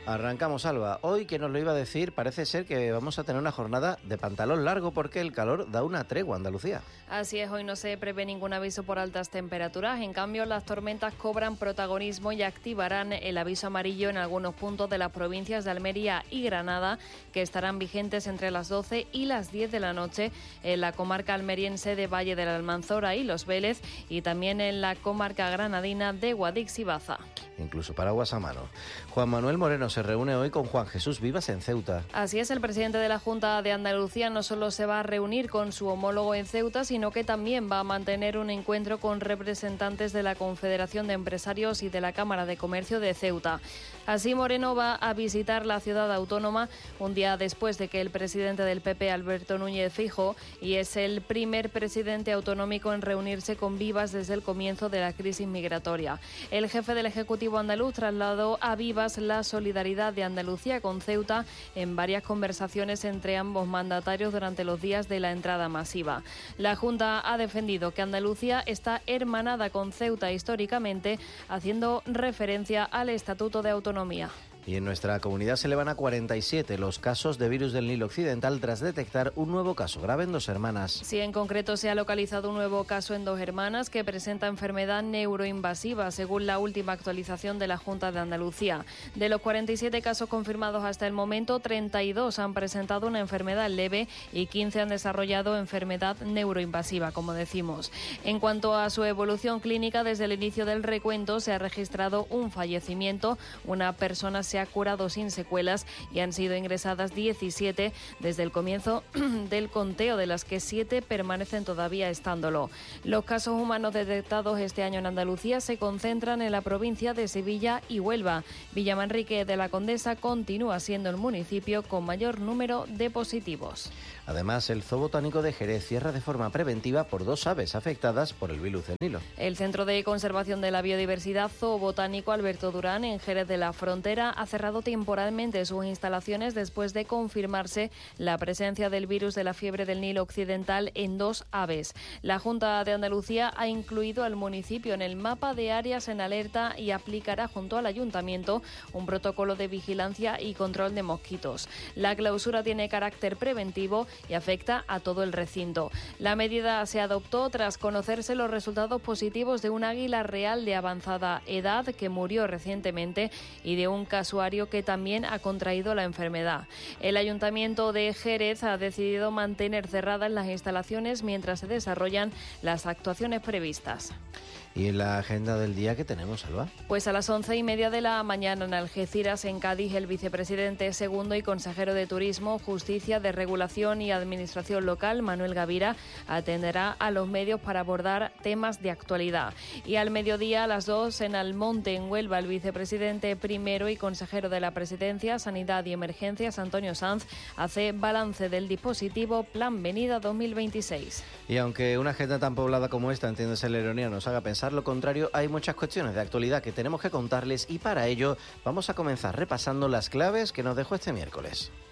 Arrancamos, Alba. Hoy, ¿quién nos lo iba a decir? Parece ser que vamos a tener una jornada de pantalón largo porque el calor da una tregua a Andalucía. Así es, hoy no se prevé ningún aviso por altas temperaturas. En cambio, las tormentas cobran protagonismo y activarán el aviso amarillo en algunos puntos de las provincias de Almería y Granada, que estarán vigentes entre las 12 y las 10 de la noche en la comarca almeriense de Valle de la Almanzora y Los Vélez, y también en la comarca granadina de Guadix y Baza. Incluso paraguas a mano. Juan Manuel Moreno se reúne hoy con Juan Jesús Vivas en Ceuta. Así es, el presidente de la Junta de Andalucía no solo se va a reunir con su homólogo en Ceuta, sino que también va a mantener un encuentro con representantes de la Confederación de Empresarios y de la Cámara de Comercio de Ceuta. Así, Moreno va a visitar la ciudad autónoma un día después de que el presidente del PP, Alberto Núñez Feijóo, y es el primer presidente autonómico en reunirse con Vivas desde el comienzo de la crisis migratoria. El jefe del Ejecutivo andaluz trasladó a Vivas la solidaridad de Andalucía con Ceuta en varias conversaciones entre ambos mandatarios durante los días de la entrada masiva. La Junta ha defendido que Andalucía está hermanada con Ceuta históricamente, haciendo referencia al Estatuto de Autonomía. Y en nuestra comunidad se elevan a 47 los casos de virus del Nilo Occidental tras detectar un nuevo caso grave en 2 hermanas. Sí, en concreto se ha localizado un nuevo caso en 2 hermanas que presenta enfermedad neuroinvasiva, según la última actualización de la Junta de Andalucía. De los 47 casos confirmados hasta el momento, 32 han presentado una enfermedad leve y 15 han desarrollado enfermedad neuroinvasiva, como decimos. En cuanto a su evolución clínica, desde el inicio del recuento se ha registrado un fallecimiento. Una persona se ha curado sin secuelas y han sido ingresadas 17 desde el comienzo del conteo, de las que 7 permanecen todavía estándolo. Los casos humanos detectados este año en Andalucía se concentran en la provincia de Sevilla y Huelva. Villamanrique de la Condesa continúa siendo el municipio con mayor número de positivos. Además, el Zoo Botánico de Jerez cierra de forma preventiva por 2 aves afectadas por el virus del Nilo. El Centro de Conservación de la Biodiversidad Zoo Botánico Alberto Durán, en Jerez de la Frontera, ha cerrado temporalmente sus instalaciones después de confirmarse la presencia del virus de la fiebre del Nilo Occidental en 2 aves. La Junta de Andalucía ha incluido al municipio en el mapa de áreas en alerta y aplicará junto al ayuntamiento un protocolo de vigilancia y control de mosquitos. La clausura tiene carácter preventivo y afecta a todo el recinto. La medida se adoptó tras conocerse los resultados positivos de un águila real de avanzada edad que murió recientemente y de un casuario que también ha contraído la enfermedad. El Ayuntamiento de Jerez ha decidido mantener cerradas las instalaciones mientras se desarrollan las actuaciones previstas. ¿Y en la agenda del día qué tenemos, Alba? Pues a las 11:30 de la mañana en Algeciras, en Cádiz, el vicepresidente segundo y consejero de Turismo, Justicia, Desregulación y Administración Local, Manuel Gavira, atenderá a los medios para abordar temas de actualidad. Y al mediodía, a las 2, en Almonte, en Huelva, el vicepresidente primero y consejero de la Presidencia, Sanidad y Emergencias, Antonio Sanz, hace balance del dispositivo Plan Venida 2026. Y aunque una agenda tan poblada como esta, entiéndase la ironía, nos haga pensar lo contrario, hay muchas cuestiones de actualidad que tenemos que contarles y para ello vamos a comenzar repasando las claves que nos dejó este miércoles.